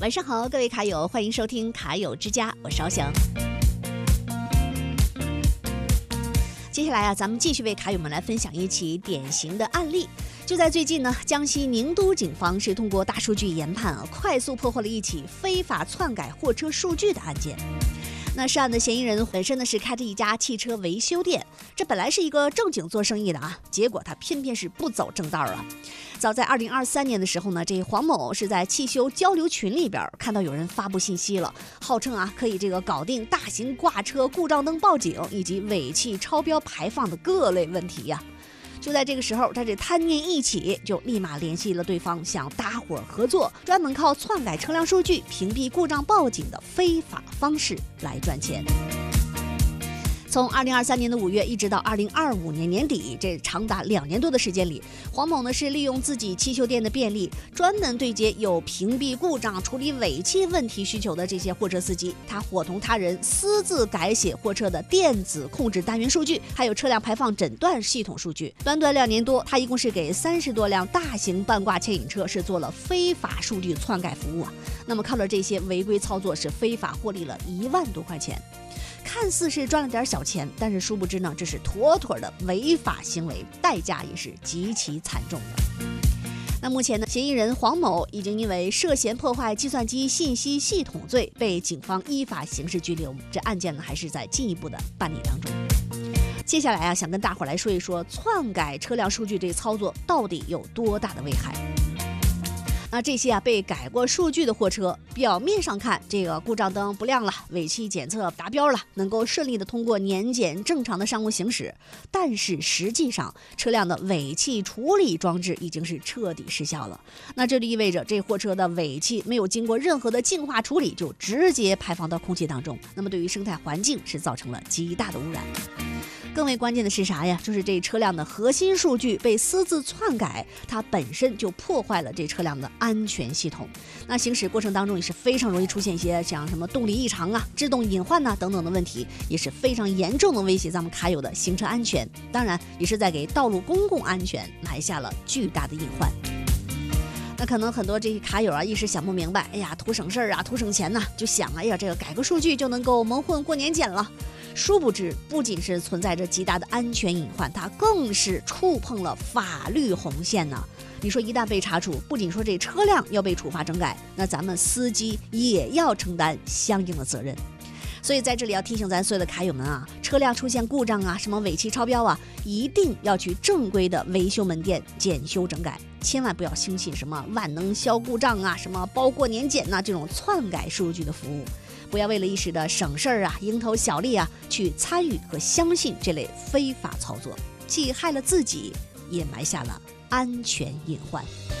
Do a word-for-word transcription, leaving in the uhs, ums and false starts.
晚上好，各位卡友，欢迎收听卡友之家，我是翱翔。接下来啊，咱们继续为卡友们来分享一起典型的案例。就在最近呢，江西宁都警方是通过大数据研判啊，快速破获了一起非法篡改货车数据的案件。那涉案的嫌疑人本身呢是开着一家汽车维修店，这本来是一个正经做生意的啊，结果他偏偏是不走正道啊。早在二零二三年的时候呢，这黄某是在汽修交流群里边看到有人发布信息了，号称啊可以这个搞定大型挂车故障灯报警以及尾气超标排放的各类问题呀、啊。就在这个时候，他这贪念一起，就立马联系了对方，想搭伙合作，专门靠篡改车辆数据、屏蔽故障报警的非法方式来赚钱。从二零二三年的五月一直到二零二五年年底，这长达两年多的时间里，黄某呢是利用自己汽修店的便利，专门对接有屏蔽故障、处理尾气问题需求的这些货车司机，他伙同他人私自改写货车的电子控制单元数据，还有车辆排放诊断系统数据。短短两年多，他一共是给三十多辆大型半挂牵引车是做了非法数据篡改服务啊。那么靠着这些违规操作，是非法获利了一万多块钱。看似是赚了点小钱，但是殊不知呢，这是妥妥的违法行为，代价也是极其惨重的。那目前呢，嫌疑人黄某已经因为涉嫌破坏计算机信息系统罪被警方依法刑事拘留，这案件呢还是在进一步的办理当中。接下来啊，想跟大伙来说一说篡改车辆数据这操作到底有多大的危害。那这些啊被改过数据的货车，表面上看这个故障灯不亮了，尾气检测达标了，能够顺利的通过年检正常的商务行驶，但是实际上车辆的尾气处理装置已经是彻底失效了。那这就意味着这货车的尾气没有经过任何的净化处理，就直接排放到空气当中，那么对于生态环境是造成了极大的污染。更为关键的是啥呀？就是这车辆的核心数据被私自篡改，它本身就破坏了这车辆的安全系统。那行驶过程当中也是非常容易出现一些像什么动力异常啊、制动隐患呐、等等的问题，也是非常严重的威胁咱们卡友的行车安全。当然，也是在给道路公共安全埋下了巨大的隐患。那可能很多这些卡友啊一时想不明白，哎呀，图省事儿啊，图省钱呐、啊，就想哎呀，这个改个数据就能够蒙混过年检了。殊不知，不仅是存在着极大的安全隐患，它更是触碰了法律红线呢。你说一旦被查处，不仅说这车辆要被处罚整改，那咱们司机也要承担相应的责任。所以在这里要提醒咱所有的卡友们啊，车辆出现故障啊，什么尾气超标啊，一定要去正规的维修门店检修整改，千万不要轻信什么万能消故障啊，什么包过年检呐、啊、这种篡改数据的服务。不要为了一时的省事儿啊、蝇头小利啊，去参与和相信这类非法操作，既害了自己，也埋下了安全隐患。